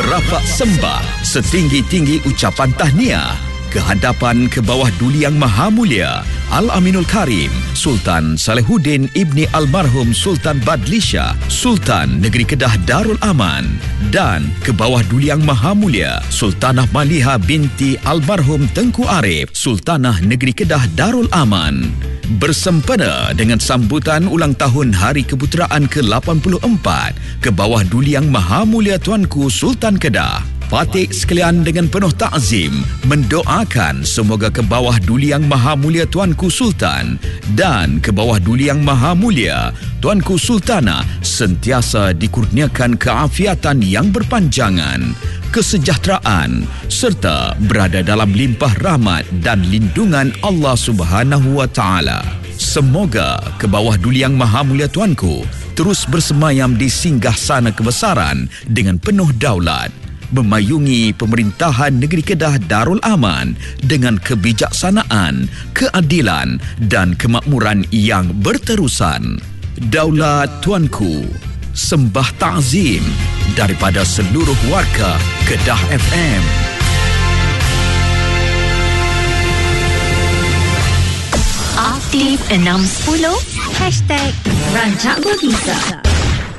merapak sembah setinggi-tinggi ucapan tahniah ke hadapan ke bawah Duli Yang Maha Mulia Al-Aminul Karim Sultan Salehuddin Ibni Almarhum Sultan Badlisha Sultan Negeri Kedah Darul Aman, dan ke bawah Duli Yang Maha Mulia Sultanah Maliha binti Almarhum Tengku Arif Sultanah Negeri Kedah Darul Aman, bersempena dengan sambutan ulang tahun Hari Keputeraan ke-84 ke bawah Duli Yang Maha Mulia Tuanku Sultan Kedah. Patik sekalian dengan penuh takzim mendoakan semoga ke bawah Duli Yang Maha Mulia Tuanku Sultan dan ke bawah Duli Yang Maha Mulia Tuanku Sultanah sentiasa dikurniakan keafiatan yang berpanjangan, kesejahteraan serta berada dalam limpah rahmat dan lindungan Allah Subhanahu wa taala. Semoga ke bawah Duli Yang Maha Mulia Tuanku terus bersemayam di singgahsana kebesaran dengan penuh daulat, memayungi pemerintahan Negeri Kedah Darul Aman dengan kebijaksanaan, keadilan dan kemakmuran yang berterusan. Daulat Tuanku, sembah takzim daripada seluruh warga Kedah FM. Aktif 610 #Rancak Berbisa.